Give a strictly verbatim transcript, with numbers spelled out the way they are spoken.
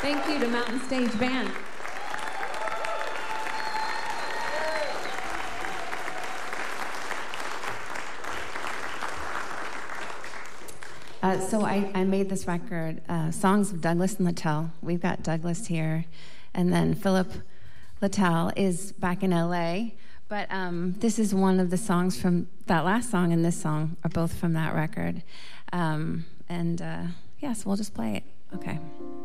Thank you to Mountain Stage Band. Uh, so I, I made this record, uh, Songs of Douglas and Littell. We've got Douglas here, and then Philip Littell is back in L A, but um, this is one of the songs from that last song and this song are both from that record. Um, and uh, yes, yeah, so we'll just play it. Okay.